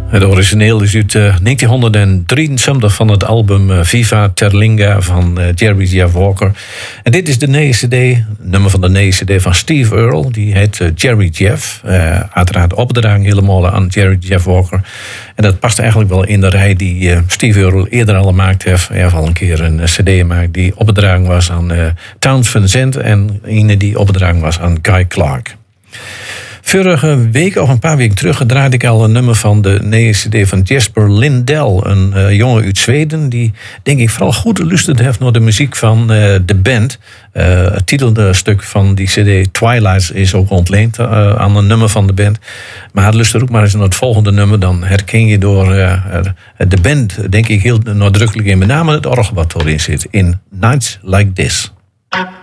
Het origineel is uit 1973 van het album Viva Terlinga van Jerry Jeff Walker. En dit is de nieuwe cd, nummer van de nieuwe cd van Steve Earle. Die heet Jerry Jeff. Uiteraard opgedragen helemaal aan Jerry Jeff Walker. En dat past eigenlijk wel in de rij die Steve Earle eerder al gemaakt heeft. Hij heeft al een keer een cd gemaakt die opgedragen was aan Townes Van Zandt. En een die opgedragen was aan Guy Clark. Vorige week, of een paar weken terug, draaide ik al een nummer van de nieuwe cd van Jesper Lindell. Een jongen uit Zweden die, denk ik, vooral goed geluisterd heeft naar de muziek van de band. Het titelstuk van die cd Twilight is ook ontleend aan een nummer van de band. Maar luister ook maar eens naar het volgende nummer. Dan herken je door de band, denk ik, heel nadrukkelijk in. Met name het orgel wat erin zit. In Nights Like This.